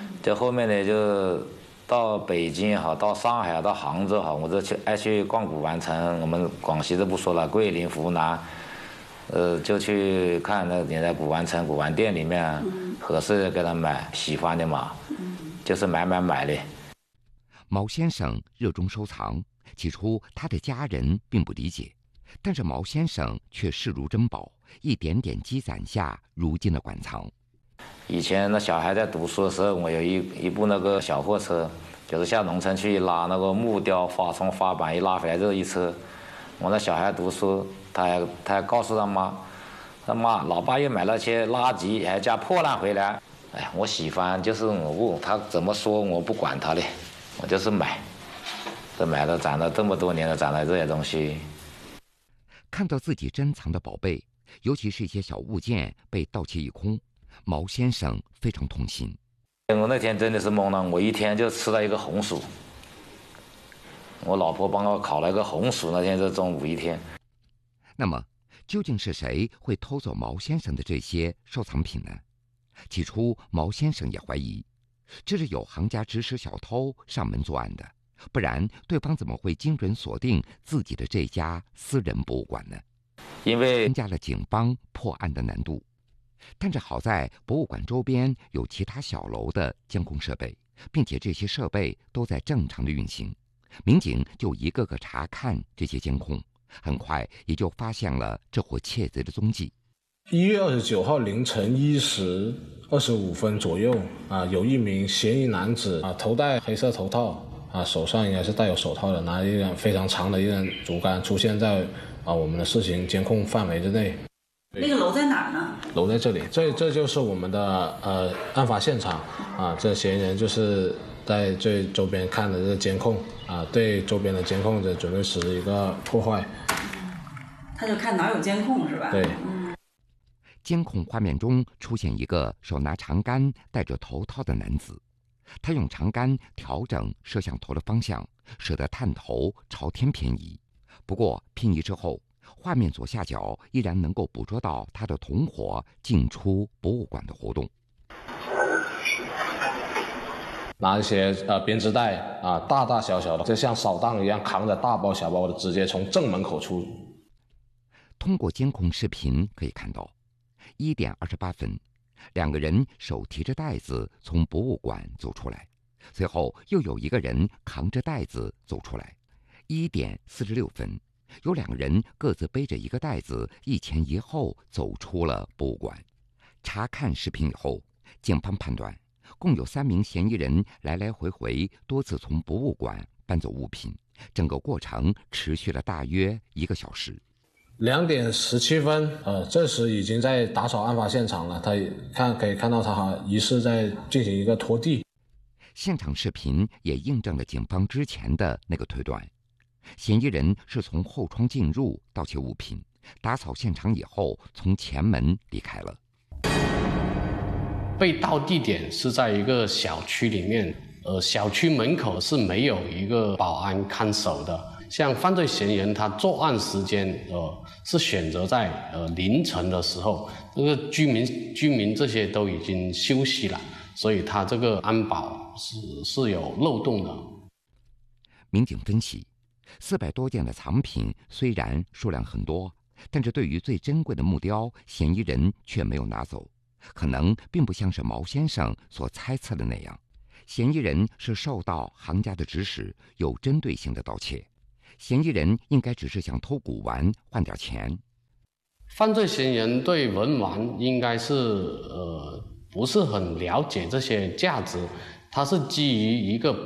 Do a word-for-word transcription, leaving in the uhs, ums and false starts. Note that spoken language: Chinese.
这后面呢就到北京也好，到上海到杭州好，我就去爱去逛古玩城。我们广西就不说了，桂林、湖南，呃，就去看那你在古玩城、古玩店里面合适的给他买，喜欢的嘛，就是买买买的。 毛先生热衷收藏，起初他的家人并不理解，但是毛先生却视如珍宝，一点点积攒下如今的馆藏。 以前那小孩在读书的时候，我有一一部那个小货车，就是下农村去拉那个木雕花从花板一拉回来这一车。我那小孩读书，他还他还告诉他妈，他妈老爸又买了些垃圾，还加破烂回来。哎，我喜欢，就是我不他怎么说我不管他的，我就是买。这买了攒了这么多年了，攒了这些东西。 看到自己珍藏的宝贝，尤其是一些小物件被盗窃一空，毛先生非常痛心。 我那天真的是懵了，我一天就吃了一个红薯。我老婆帮我烤了一个红薯，那天是中午一天。 那么，究竟是谁会偷走毛先生的这些收藏品呢？起初，毛先生也怀疑，这是有行家指使小偷上门作案的，不然对方怎么会精准锁定自己的这家私人博物馆呢？ 因为增加了警方破案的难度。但是好在博物馆周边有其他小楼的监控设备，并且这些设备都在正常的运行，民警就一个个查看这些监控，很快也就发现了这伙窃贼的踪迹。 一月二十九号凌晨一时二十五分左右，啊，有一名嫌疑男子啊，头戴黑色头套，啊，手上应该是戴有手套的，拿一根非常长的一根竹竿，出现在啊我们的视频监控范围之内。 那个楼在哪儿呢？ 楼在这里，这这就是我们的呃案发现场啊。这嫌疑人就是在这周边看的这个监控啊，对周边的监控者准备实施一个破坏。 他就看哪儿有监控是吧？ 对。 嗯。 监控画面中出现一个手拿长杆、戴着头套的男子，他用长杆调整摄像头的方向，使得探头朝天偏移。不过偏移之后，画面左下角依然能够捕捉到他的同伙进出博物馆的活动。 拿一些呃编织袋啊，大大小小的，就像扫荡一样，扛着大包小包的，直接从正门口出。 通过监控视频可以看到，一点二十八分，两个人手提着袋子从博物馆走出来，随后又有一个人扛着袋子走出来。一点四十六分，有两个人各自背着一个袋子，一前一后走出了博物馆。查看视频以后，警方判断共有三名嫌疑人来来回回多次从博物馆搬走物品，整个过程持续了大约一个小时。 两点十七分，呃，这时已经在打扫案发现场了。他看可以看到，他好像疑似在进行一个拖地。 现场视频也印证了警方之前的那个推断。嫌疑人是从后窗进入盗窃物品，打扫现场以后从前门离开了。 被盗地点是在一个小区里面，呃，小区门口是没有一个保安看守的。像犯罪嫌疑人他作案时间，呃，是选择在呃凌晨的时候，这个居民居民这些都已经休息了，所以他这个安保是是有漏洞的。 民警分析，四百多件的藏品虽然数量很多，但是对于最珍贵的木雕，嫌疑人却没有拿走，可能并不像是毛先生所猜测的那样，嫌疑人是受到行家的指使，有针对性的盗窃。嫌疑人应该只是想偷古玩换点钱。 犯罪嫌疑人对文玩应该是呃不是很了解这些价值，他是基于一个